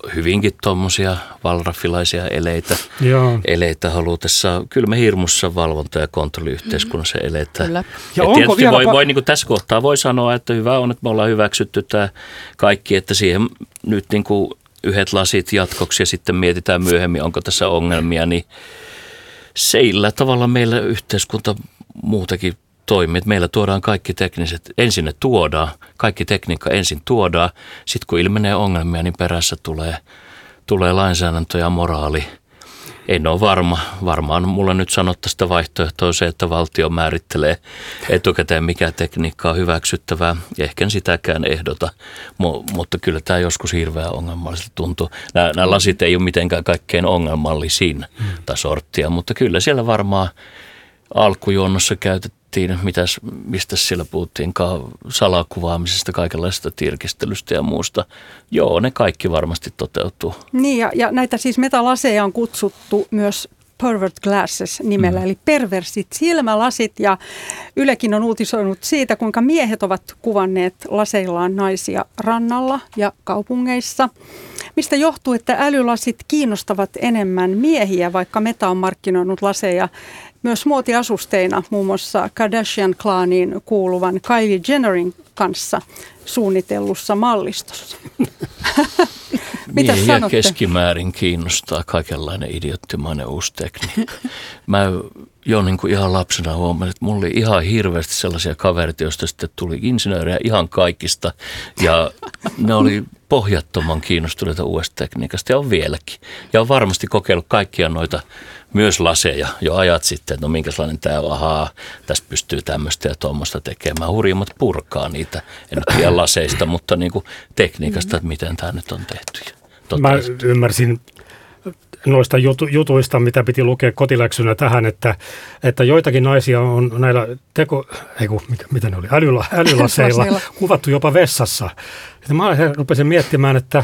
hyvinkin tuommoisia valrafilaisia eleitä halutessa. Kyllä me hirmussa valvonta- ja kontrolliyhteiskunnassa eletään. Kyllä. Ja tietysti voi niin kuin tässä kohtaa voi sanoa, että hyvä on, että me ollaan hyväksytty tämä kaikki, että siihen nyt niin kuin yhdet lasit jatkoksi ja sitten mietitään myöhemmin, onko tässä ongelmia, niin seillä tavalla meillä yhteiskunta muutenkin toimii, että meillä tuodaan kaikki tekniset, ensin ne tuodaan, kaikki tekniikka ensin tuodaan, sitten kun ilmenee ongelmia, niin perässä tulee lainsäädäntö ja moraali. En ole varma. Varmaan mulle nyt sanottaisiin sitä vaihtoehtoa se, että valtio määrittelee etukäteen, mikä tekniikka on hyväksyttävää. Ehkä en sitäkään ehdota, mutta kyllä tämä joskus hirveän ongelmalliselta tuntuu. Nämä lasit ei ole mitenkään kaikkein ongelmallisin tai sorttia, mutta kyllä siellä varmaan alkujuonnossa käytettiin, mistä siellä puhuttiinkaan, salakuvaamisesta, kaikenlaisesta tirkistelystä ja muusta. Joo, ne kaikki varmasti toteutuu. Niin, ja näitä siis metalaseja on kutsuttu myös pervert glasses nimellä, eli perversit silmälasit. Ja Ylekin on uutisoinut siitä, kuinka miehet ovat kuvanneet laseillaan naisia rannalla ja kaupungeissa. Mistä johtuu, että älylasit kiinnostavat enemmän miehiä, vaikka Meta on markkinoinut laseja myös muotiasusteina, muun muassa Kardashian-klaaniin kuuluvan Kylie Jennerin kanssa suunnitellussa mallistossa. Mitä sanotte? Keskimäärin kiinnostaa kaikenlainen idioottimainen uusi tekniikka. Mä jo niin kuin ihan lapsena huomasin, että mulla oli ihan hirveästi sellaisia kavereita, joista sitten tuli insinöörejä ihan kaikista. Ja ne oli pohjattoman kiinnostuneita uudesta tekniikasta ja on vieläkin. Ja on varmasti kokeillut kaikkia noita myös laseja jo ajat sitten, että no minkälainen tämä on, tässä pystyy tämmöistä ja tuommoista tekemään. Hurjimmat purkaa niitä, en nyt tiedä laseista, mutta niin kuin tekniikasta, että miten tämä nyt on tehty. Mä ymmärsin noista jutuista, mitä piti lukea kotiläksynä tähän, että joitakin naisia on näillä mitä ne oli, älylaseilla kuvattu jopa vessassa. Ja mä rupesin miettimään, että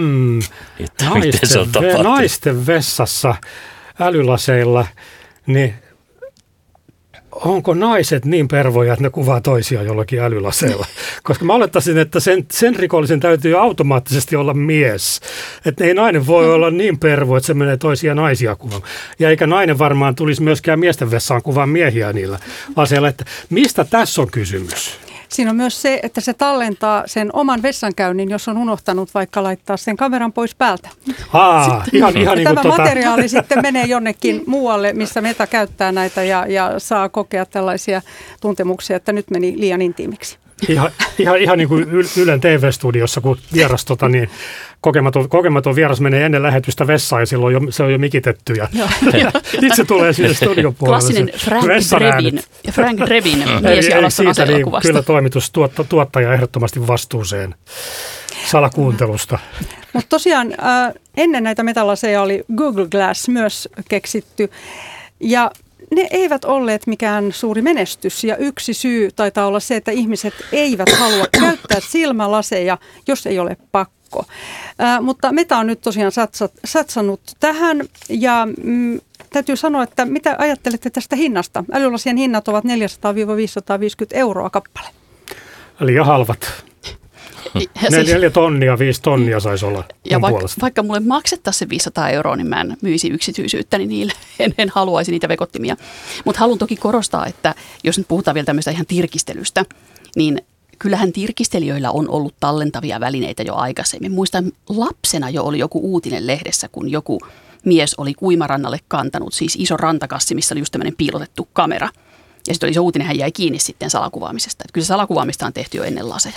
naisten vessassa älylaseilla, niin onko naiset niin pervoja, että ne kuvaa toisiaan jollakin älylaseilla? Koska mä olettaisin, että sen rikollisen täytyy automaattisesti olla mies. Että ei nainen voi olla niin pervo, että se menee toisia naisia kuvaamaan. Ja eikä nainen varmaan tulisi myöskään miesten vessaan kuvaa miehiä niillä aseilla. Että mistä tässä on kysymys? Siinä on myös se, että se tallentaa sen oman vessankäynnin, jos on unohtanut vaikka laittaa sen kameran pois päältä. Ihan niin tämä materiaali sitten menee jonnekin muualle, missä Meta käyttää näitä ja saa kokea tällaisia tuntemuksia, että nyt meni liian intiimiksi. Ihan niin kuin Ylen TV-studiossa, kun vieras niin kokematon vieras menee ennen lähetystä vessaan ja silloin se on jo mikitetty ja itse tulee sinne studion puolelle. Klassinen Frank Drebin mies ja alassa aselakuvasta. Kyllä toimitustuottaja ehdottomasti vastuuseen salakuuntelusta. Mutta tosiaan ennen näitä metalaseja oli Google Glass myös keksitty ja ne eivät olleet mikään suuri menestys ja yksi syy taitaa olla se, että ihmiset eivät halua käyttää silmälaseja, jos ei ole pakko. Mutta Meta on nyt tosiaan satsannut tähän ja täytyy sanoa, että mitä ajattelette tästä hinnasta? Älylasien hinnat ovat 400-550 € kappale. Liian halvat. 4 tonnia, 5 tonnia saisi olla ja vaikka mulle maksettaisiin se 500 €, niin mä en myisi yksityisyyttäni niille. En haluaisi niitä vekottimia. Mutta haluan toki korostaa, että jos nyt puhutaan vielä tämmöistä ihan tirkistelystä, niin kyllähän tirkistelijöillä on ollut tallentavia välineitä jo aikaisemmin. Muistan lapsena jo oli joku uutinen lehdessä, kun joku mies oli uimarannalle kantanut, siis iso rantakassi, missä oli just tämmöinen piilotettu kamera. Ja sitten oli se uutinen, hän jäi kiinni sitten salakuvaamisesta. Että kyllä salakuvaamista on tehty jo ennen laseja.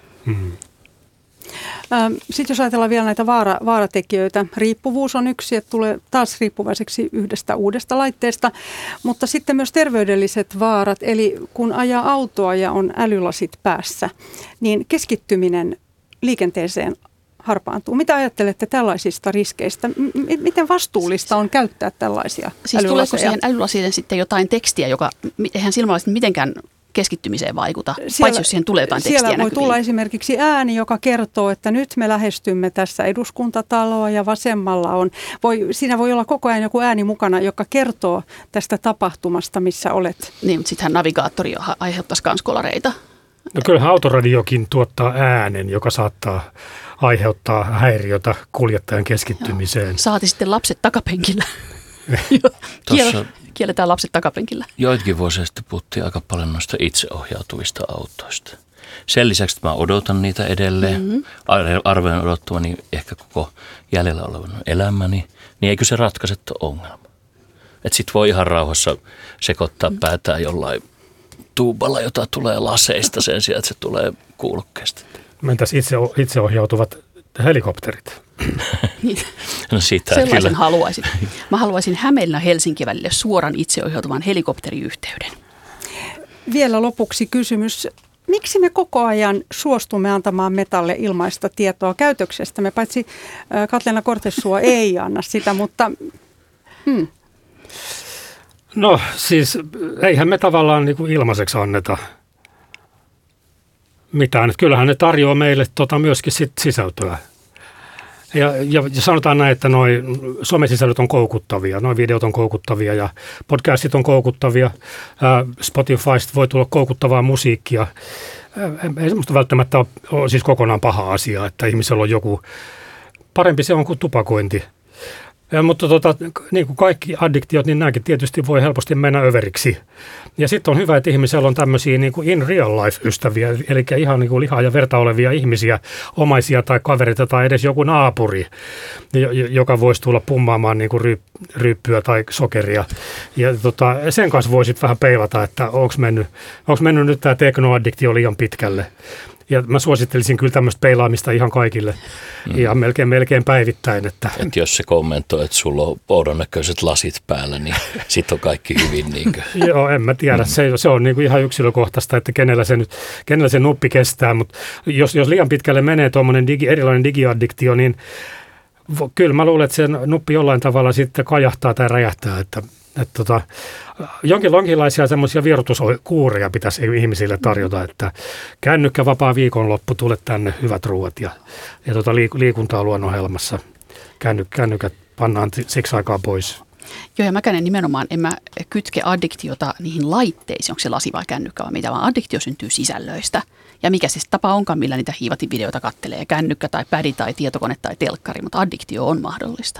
Sitten jos ajatellaan vielä näitä vaaratekijöitä, riippuvuus on yksi, että tulee taas riippuvaiseksi yhdestä uudesta laitteesta, mutta sitten myös terveydelliset vaarat, eli kun ajaa autoa ja on älylasit päässä, niin keskittyminen liikenteeseen harpaantuu. Mitä ajattelette tällaisista riskeistä? Miten vastuullista on käyttää tällaisia siis älylaseja? Tuleeko siihen älylasille sitten jotain tekstiä, joka eihän silmälasit mitenkään keskittymiseen vaikuta, paitsi jos siihen tulee jotain tekstiä siellä voi näkyviin. Tulla esimerkiksi ääni, joka kertoo, että nyt me lähestymme tässä eduskuntataloa ja vasemmalla on. Siinä voi olla koko ajan joku ääni mukana, joka kertoo tästä tapahtumasta, missä olet. Niin, mutta sittenhän navigaattori aiheuttaisi kans kolareita. No kyllähän autoradiokin tuottaa äänen, joka saattaa aiheuttaa häiriötä kuljettajan keskittymiseen. Joo. Saati sitten lapset takapenkillä. Kielletään lapset takapenkillä. Joitakin vuosia sitten puhuttiin aika paljon noista itseohjautuvista autoista. Sen lisäksi, että mä odotan niitä edelleen, arvelen odottavani ehkä koko jäljellä olevan elämäni, niin eikö se ratkaise ongelma? Että sit voi ihan rauhassa sekoittaa päätään jollain tuuballa, jota tulee laseista sen sijaan, että se tulee kuulokkeesta. Entäs itseohjautuvat helikopterit? No sitä sellaisen kyllä haluaisin. Mä haluaisin Hämeenlinna-Helsinki välille suoran itseohjautuvan helikopteriyhteyden. Vielä lopuksi kysymys. Miksi me koko ajan suostumme antamaan Metalle ilmaista tietoa käytöksestämme? Paitsi Katleena Kortessuo ei anna sitä, mutta... No siis eihän me tavallaan niin kuin ilmaiseksi anneta mitään. Että kyllähän ne tarjoaa meille myöskin sisältöä. Ja sanotaan näin, että noi somesisällöt on koukuttavia, noi videot on koukuttavia ja podcastit on koukuttavia. Spotifysta voi tulla koukuttavaa musiikkia. Ei semmoista välttämättä ole siis kokonaan paha asia, että ihmisellä on joku, parempi se on kuin tupakointi. Mutta niin kuin kaikki addiktiot, niin nämäkin tietysti voi helposti mennä överiksi. Ja sitten on hyvä, että ihmisellä on tämmöisiä niin kuin in real life -ystäviä, eli ihan niin kuin lihaa ja verta olevia ihmisiä, omaisia tai kavereita tai edes joku naapuri, joka voisi tulla pummaamaan niin kuin ryyppyä tai sokeria. Ja sen kanssa voisit vähän peilata, että onko mennyt nyt tämä teknoaddiktio liian pitkälle. Ja mä suosittelisin kyllä tämmöistä peilaamista ihan kaikille ja melkein päivittäin. Että jos se kommentoi, että sulla on oudon näköiset lasit päällä, niin sitten on kaikki hyvin. Joo, en mä tiedä. Se on niin kuin ihan yksilökohtaista, että kenellä se nuppi kestää. Mutta jos liian pitkälle menee tuommoinen erilainen digiaddiktio, niin kyllä mä luulen, että se nuppi jollain tavalla sitten kajahtaa tai räjähtää. Että jonkinlaisia semmoisia vierotuskuureja pitäisi ihmisille tarjota, että kännykkä vapaa viikonloppu, tule tänne, hyvät ruuat ja liikuntaa luonnonhelmassa. Kännykät pannaan siksi aikaa pois. Joo, ja mäkään nimenomaan en mä kytke addiktiota niihin laitteisiin, onko se lasi vai kännykkä vai mitä, vaan addiktio syntyy sisällöistä. Ja mikä se tapa onkaan, millä niitä hiivatinvideoita kattelee, kännykkä tai pädi tai tietokone tai telkkari, mutta addiktio on mahdollista.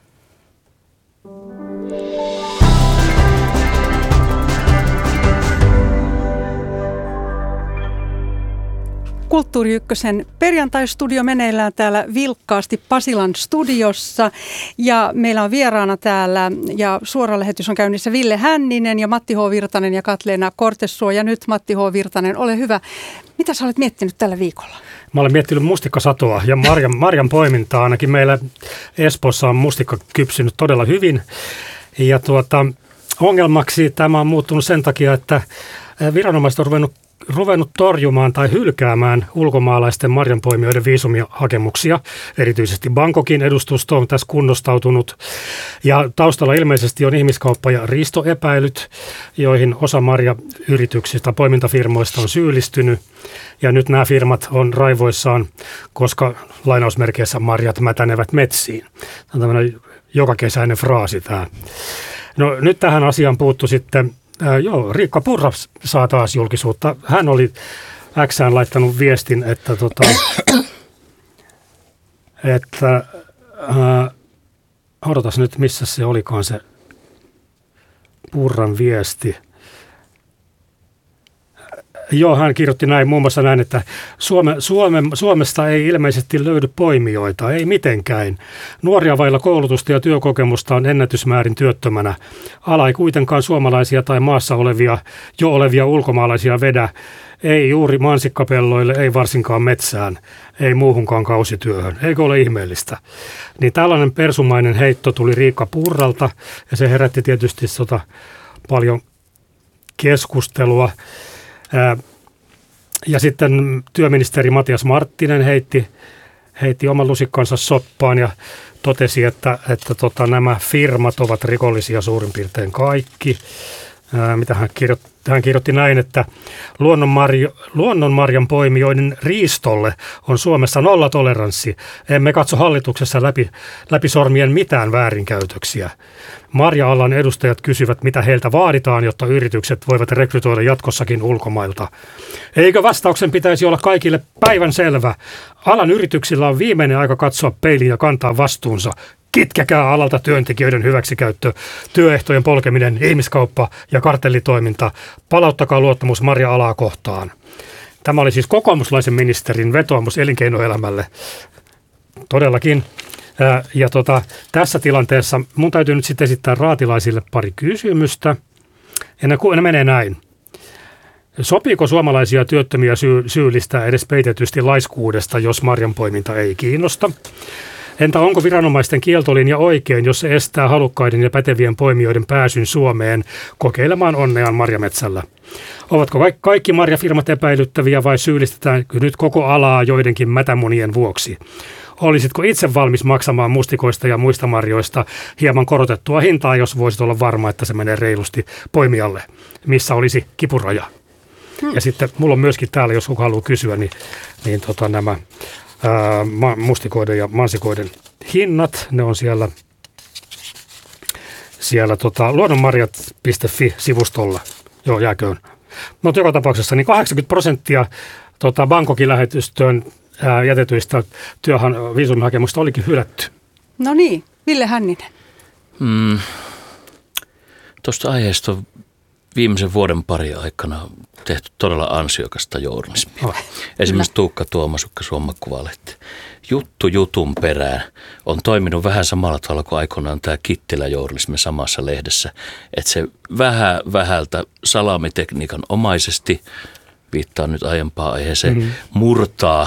Kulttuuri Ykkösen perjantaistudio meneillään täällä vilkkaasti Pasilan studiossa ja meillä on vieraana täällä ja suora lähetys on käynnissä Ville Hänninen ja Matti H. Virtanen ja Katleena Kortessuo ja nyt Matti H. Virtanen, ole hyvä. Mitä sä olet miettinyt tällä viikolla? Mä olen miettinyt mustikkasatoa ja marjan poimintaa. Ainakin meillä Espoossa on mustikka kypsynyt todella hyvin ja ongelmaksi tämä on muuttunut sen takia, että viranomaiset on ruvennut torjumaan tai hylkäämään ulkomaalaisten marjanpoimijoiden viisumihakemuksia. Erityisesti Bangkokin edustusto on tässä kunnostautunut. Ja taustalla ilmeisesti on ihmiskauppa- ja riistoepäilyt, joihin osa marjayrityksistä, poimintafirmoista on syyllistynyt. Ja nyt nämä firmat on raivoissaan, koska lainausmerkeissä marjat mätänevät metsiin. Tämä on tämmöinen jokakesäinen fraasi tämä. No nyt tähän asiaan puuttu sitten Riikka Purra saa taas julkisuutta. Hän oli Xään laittanut viestin, että odotas nyt, missä se olikaan se Purran viesti. Joo, hän kirjoitti näin, muun muassa näin, että Suomesta ei ilmeisesti löydy poimijoita, ei mitenkään. Nuoria vailla koulutusta ja työkokemusta on ennätysmäärin työttömänä. Ala ei kuitenkaan suomalaisia tai maassa olevia ulkomaalaisia vedä. Ei juuri mansikkapelloille, ei varsinkaan metsään, ei muuhunkaan kausityöhön. Eikö ole ihmeellistä? Niin tällainen persumainen heitto tuli Riikka Purralta ja se herätti tietysti paljon keskustelua. Ja sitten työministeri Matias Marttinen heitti oman lusikkansa soppaan ja totesi, että nämä firmat ovat rikollisia suurin piirtein kaikki. mitä hän kirjoitti näin, että luonnonmarjan poimijoiden riistolle on Suomessa nollatoleranssi. Emme katso hallituksessa läpi sormien mitään väärinkäytöksiä. Marja-alan edustajat kysyvät, mitä heiltä vaaditaan, jotta yritykset voivat rekrytoida jatkossakin ulkomailta. Eikö vastauksen pitäisi olla kaikille päivänselvä? Alan yrityksillä on viimeinen aika katsoa peiliin ja kantaa vastuunsa. Kitkekää alalta työntekijöiden hyväksikäyttö, työehtojen polkeminen, ihmiskauppa ja kartellitoiminta. Palauttakaa luottamus marja-alaa kohtaan. Tämä oli siis kokoomuslaisen ministerin vetoomus elinkeinoelämälle. Todellakin. Ja tässä tilanteessa mun täytyy nyt sitten esittää raatilaisille pari kysymystä. Ja ne menee näin. Sopiiko suomalaisia työttömiä syyllistää edes peitetysti laiskuudesta, jos marjanpoiminta ei kiinnosta? Entä onko viranomaisten kieltolinja oikein, jos se estää halukkaiden ja pätevien poimijoiden pääsyn Suomeen kokeilemaan onneaan marjametsällä? Ovatko kaikki marjafirmat epäilyttäviä vai syyllistetäänkö nyt koko alaa joidenkin mätämunien vuoksi? Olisitko itse valmis maksamaan mustikoista ja muista marjoista hieman korotettua hintaa, jos voisit olla varma, että se menee reilusti poimijalle? Missä olisi kipuraja? Ja sitten mulla on myöskin täällä, jos kuka haluaa kysyä, niin nämä mustikoiden ja mansikoiden hinnat, ne on siellä luonnonmarjat.fi-sivustolla. Joo, jääköön. Mutta joka tapauksessa niin 80% Bangkokin lähetystöön jätetyistä viisumihakemusta olikin hylätty. No niin, Ville Hänninen. Tuosta aiheesta on viimeisen vuoden pari aikana tehty todella ansiokasta journalismia. Esimerkiksi Tuukka Tuomasukka Suomakuvalehti. Juttu jutun perään on toiminut vähän samalla tavalla kuin aikoinaan tämä Kittilä-journalismi samassa lehdessä. Että se vähältä salamitekniikan omaisesti, viittaan nyt aiempaan aiheeseen, murtaa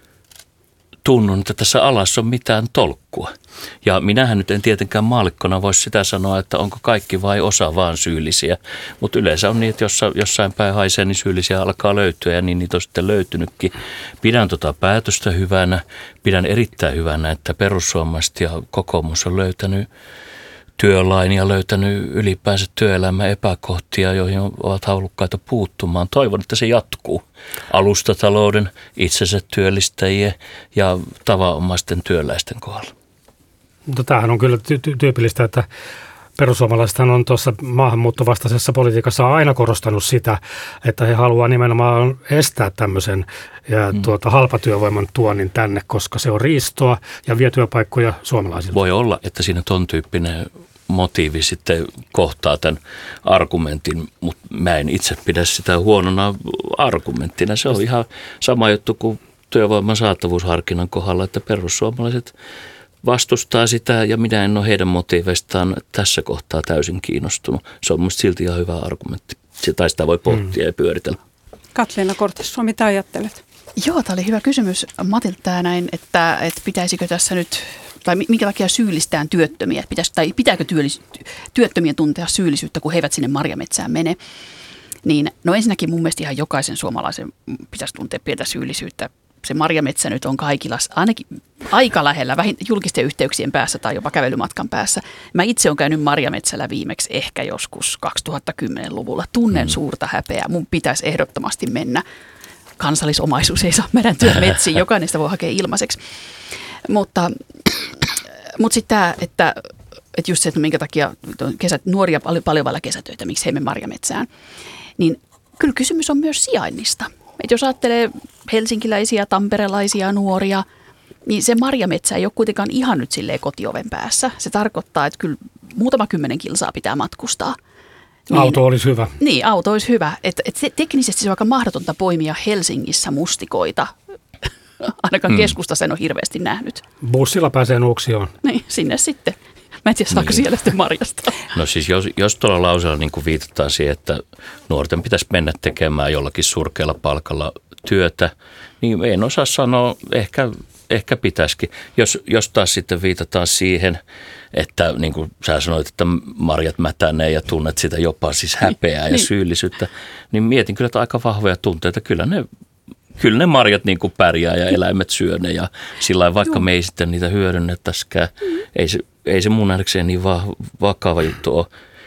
tunnun, että tässä alassa on mitään tolkkua. Ja minähän nyt en tietenkään maallikkona voi sitä sanoa, että onko kaikki vai osa vaan syyllisiä. Mutta yleensä on niin, että jossain päin haisee, niin syyllisiä alkaa löytyä ja niin niitä on sitten löytynytkin. Pidän päätöstä hyvänä. Pidän erittäin hyvänä, että perussuomalaiset ja kokoomus on löytänyt työlain ja löytänyt ylipäänsä työelämän epäkohtia, joihin ovat halukkaita puuttumaan. Toivon, että se jatkuu alustatalouden, itsensä työllistäjien ja tavanomaisten työläisten kohdalla. Mutta tämähän on kyllä tyypillistä, että perussuomalaisethan on tuossa maahanmuuttovastaisessa politiikassa aina korostanut sitä, että he haluaa nimenomaan estää tämmöisen halpatyövoiman tuonnin tänne, koska se on riistoa ja vie työpaikkoja suomalaisilta. Voi olla, että siinä ton tyyppinen motiivi sitten kohtaa tämän argumentin, mutta mä en itse pidä sitä huonona argumenttina. Se on ihan sama juttu kuin työvoiman saatavuusharkinnan kohdalla, että perussuomalaiset vastustaa sitä ja minä en ole heidän motiiveistaan tässä kohtaa täysin kiinnostunut. Se on minusta silti ihan hyvä argumentti. Sitä voi pohtia ja pyöritellä. Katleena Kortessuo, mitä ajattelet? Joo, tämä oli hyvä kysymys Matilta näin, että pitäisikö tässä nyt, tai minkä takia syyllistään työttömiä, pitääkö työttömien tuntea syyllisyyttä, kun he eivät sinne marjametsään mene. Niin, no ensinnäkin mun mielestä ihan jokaisen suomalaisen pitäisi tuntea pientä syyllisyyttä. Se marjametsä nyt on kaikilla ainakin aika lähellä, julkisten yhteyksien päässä tai jopa kävelymatkan päässä. Mä itse olen käynyt marjametsällä viimeksi ehkä joskus 2010-luvulla. Tunnen suurta häpeää. Mun pitäisi ehdottomasti mennä. Kansallisomaisuus ei saa meidän työmetsiin. Jokainen sitä voi hakea ilmaiseksi. Mutta sitten tämä, että just se, että minkä takia nuoria paljon vailla kesätöitä, miksi he mene marjametsään, niin kyllä kysymys on myös sijainnista. Et jos ajattelee helsinkiläisiä, tamperelaisia nuoria, niin se marjametsä ei ole kuitenkaan ihan nyt silleen kotioven päässä. Se tarkoittaa, että kyllä muutama 10 kilsaa pitää matkustaa. Niin, auto olisi hyvä. Niin, auto olisi hyvä. Teknisesti se on aika mahdotonta poimia Helsingissä mustikoita. Ainakaan keskustassa en ole hirveästi nähnyt. Bussilla pääsee Nuuksioon. Niin, sinne sitten. Mä en tiedä, saako siellä sitten marjasta. No siis jos tuolla lauseella niin kuin viitataan siihen, että nuorten pitäisi mennä tekemään jollakin surkealla palkalla työtä, niin en osaa sanoa, ehkä pitäisikin. Jos taas sitten viitataan siihen, että niin kuin sä sanoit, että marjat mätänee ja tunnet sitä jopa siis häpeää ja syyllisyyttä, niin mietin kyllä, että aika vahvoja tunteita. Kyllä ne marjat niin kuin pärjää ja eläimet syö ne ja sillä lailla, vaikka me ei sitten niitä hyödynnettäisikään, ei se mun nähdäkseni niin vakava juttu ole.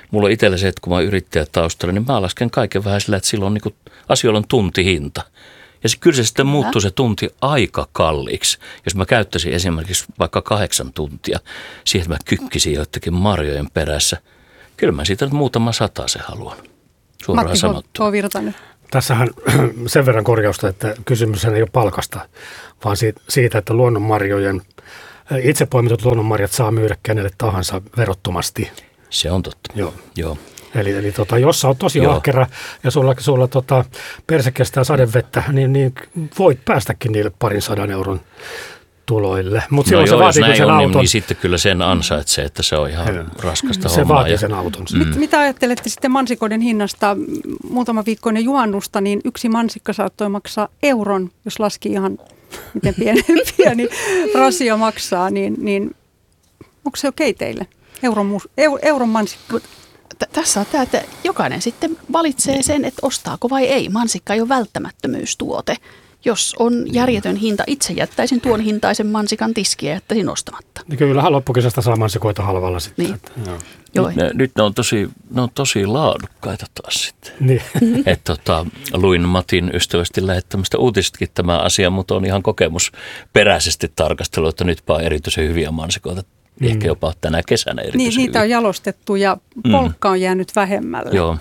mulla on itsellä se, että kun mä oon yrittäjätaustalla, niin mä lasken kaiken vähän sillä, että silloin niin asioilla on tuntihinta. Ja kyllä se sitten muuttuu se tunti aika kalliiksi, jos mä käyttäisin esimerkiksi vaikka 8 tuntia siihen, että mä kykkisin joitakin marjojen perässä. Kyllä mä siitä nyt muutama satasen haluan, suoraan sanottua. Virtanen. Tässähän sen verran korjausta, että kysymys ei ole palkasta, vaan siitä, että itse poimitut luonnonmarjat saa myydä kenelle tahansa verottomasti. Se on totta, joo. Eli jos sä oot tosi ahkera ja sulla perse kestää sadevettä, niin voit päästäkin niille 200 euron tuloille. Mutta jos näin on, auton, niin sitten kyllä sen ansaitsee, että se on ihan raskasta hommaa. Se vaatii sen auton. Mitä ajattelette sitten mansikoiden hinnasta? Muutama viikko ennen juhannusta, niin yksi mansikka saattoi maksaa euron, jos laski ihan miten pieni rasio maksaa, niin onko se okei teille? Euron mansikka. Tässä on tämä, että jokainen sitten valitsee sen, että ostaako vai ei. Mansikka ei ole välttämättömyystuote. Jos on järjetön hinta, itse jättäisin tuon hintaisen mansikan tiskiä ja jättäisin ostamatta. Niin kyllähän loppukesästä saa mansikoita halvalla sitten. Niin. Nyt ne on tosi laadukkaita taas sitten. Niin. Luin Matin ystävästi lähettämästä uutistakin tämä asia, mutta on ihan kokemusperäisesti tarkastelu, että nytpä on erityisen hyviä mansikoita. Ehkä jopa tänä kesänä erityisen niitä hyvin. On jalostettu ja polkka on jäänyt vähemmälle. Joo.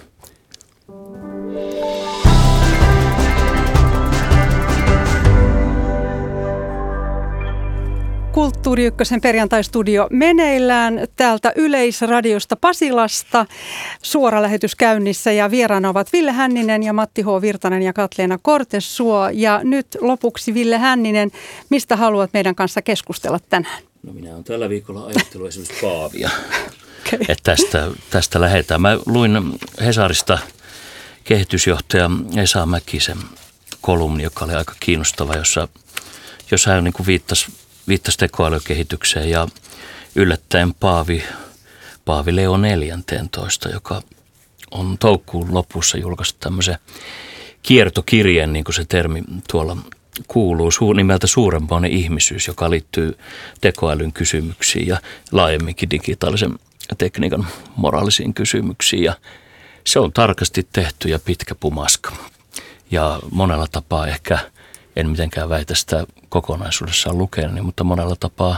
Kulttuuri Ykkösen perjantaistudio meneillään täältä Yleisradiosta Pasilasta. Suora lähetys käynnissä ja vieraana ovat Ville Hänninen ja Matti H. Virtanen ja Katleena Kortesuo. Ja nyt lopuksi Ville Hänninen, mistä haluat meidän kanssa keskustella tänään? No minä olen tällä viikolla ajatellut esimerkiksi Paavia, että tästä lähdetään. Mä luin Hesarista kehitysjohtaja Esa Mäkisen kolumni, joka oli aika kiinnostava, jossa hän niin kuin viittasi tekoälykehitykseen ja yllättäen Paavi Leo 14, joka on toukokuun lopussa julkaissut tämmöisen kiertokirjeen, niin kuin se termi tuolla kuuluu, nimeltä Suuremmoinen ihmisyys, joka liittyy tekoälyn kysymyksiin ja laajemminkin digitaalisen tekniikan moraalisiin kysymyksiin. Ja se on tarkasti tehty ja pitkä pumaska. Ja monella tapaa ehkä, en mitenkään väitä sitä kokonaisuudessaan lukeeni, mutta monella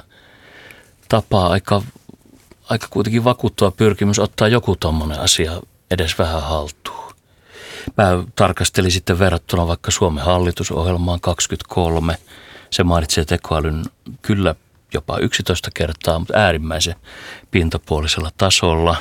tapaa aika kuitenkin vakuuttava pyrkimys ottaa joku tommoinen asia edes vähän haltuun. Mä tarkastelin sitten verrattuna vaikka Suomen hallitusohjelmaan 23. Se mainitsee tekoälyn kyllä jopa 11 kertaa, mutta äärimmäisen pintapuolisella tasolla.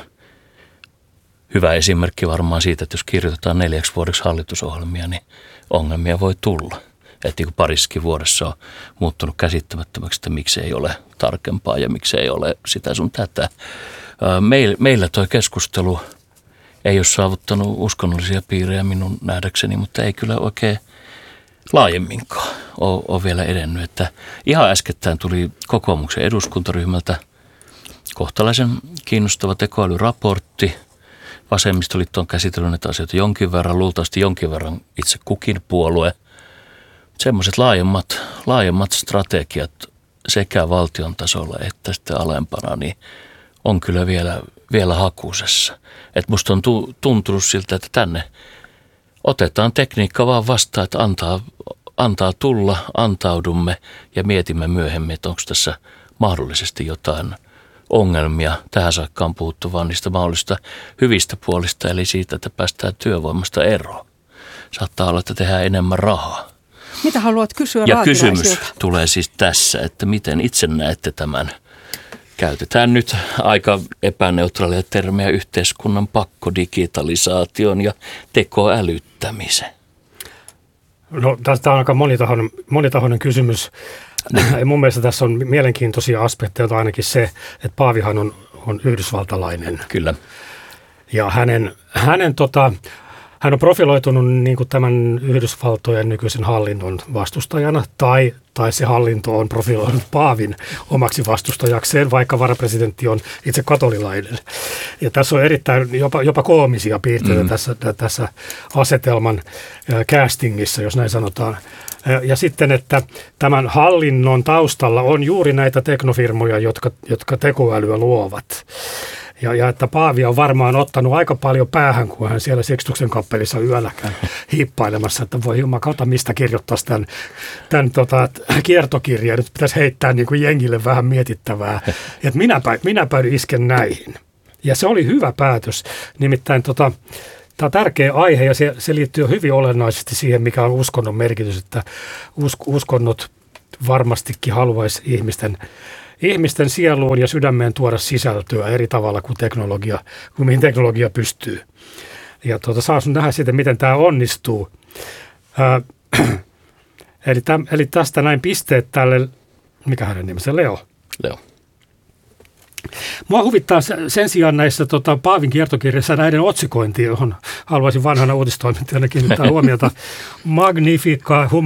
Hyvä esimerkki varmaan siitä, että jos kirjoitetaan 4 vuodeksi hallitusohjelmia, niin ongelmia voi tulla. Että niin parissakin vuodessa on muuttunut käsittämättömäksi, että miksi ei ole tarkempaa ja miksi ei ole sitä sun tätä. Meillä toi keskustelu ei ole saavuttanut uskonnollisia piirejä minun nähdäkseni, mutta ei kyllä oikein laajemminkaan ole vielä edennyt. Että ihan äskettäin tuli kokoomuksen eduskuntaryhmältä kohtalaisen kiinnostava tekoälyraportti. Vasemmistoliitto on käsitellyt näitä asioita jonkin verran, luultavasti jonkin verran itse kukin puolue. Semmoiset laajemmat strategiat sekä valtion tasolla että sitten alempana, niin on kyllä vielä hakusessa. Että musta on tuntunut siltä, että tänne otetaan tekniikka vaan vastaan, että antaa tulla, antaudumme ja mietimme myöhemmin, että onko tässä mahdollisesti jotain ongelmia. Tähän saakka on puhuttu vaan niistä mahdollisista hyvistä puolista, eli siitä, että päästään työvoimasta eroon. Saattaa olla, että tehdään enemmän rahaa. Mitä haluat kysyä ja kysymys tulee siis tässä, että miten itse näette tämän? Käytetään nyt aika epäneutraalia termiä yhteiskunnan pakkodigitalisaation ja tekoälyttämisen. No tästä on aika monitahoinen kysymys. Mun mielestä tässä on mielenkiintoisia aspekteja, ainakin se, että Paavihan on yhdysvaltalainen. Kyllä. Ja hän on profiloitunut niin kuin tämän Yhdysvaltojen nykyisen hallinnon vastustajana, tai se hallinto on profiloinut Paavin omaksi vastustajakseen, vaikka varapresidentti on itse katolilainen. Ja tässä on erittäin jopa koomisia piirteitä tässä asetelman castingissa, jos näin sanotaan. Ja sitten, että tämän hallinnon taustalla on juuri näitä teknofirmoja, jotka tekoälyä luovat. Ja että Paavi on varmaan ottanut aika paljon päähän, kun hän siellä Sixtuksen kappelissa yölläkään hiippailemassa, että voi jumakauta, mistä kirjoittaisi tämän kiertokirjan. Nyt pitäisi heittää niin kuin jengille vähän mietittävää, että minäpä isken näihin. Ja se oli hyvä päätös, nimittäin tämä on tärkeä aihe ja se liittyy hyvin olennaisesti siihen, mikä on uskonnon merkitys, että uskonnot varmastikin haluaisi ihmisten sieluun ja sydämeen tuoda sisältöä eri tavalla kuin mihin teknologia pystyy. Ja saa sun nähdä sitten, miten tämä onnistuu. Eli tästä näin pisteet tälle, mikä hänen nimensä, Leo. Mua huvittaa sen sijaan näissä Paavin kiertokirjassa näiden otsikointi, johon haluaisin vanhana uutistoimittajana kiinnittää huomiota. Magnifica